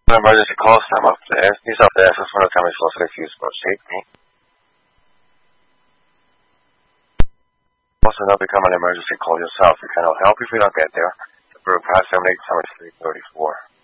An emergency call Sam upstairs. He's upstairs. Just want to tell me supposed to refuse for safety. Also, not become an emergency call yourself. We cannot help if we don't get there. The past 78 summer 334.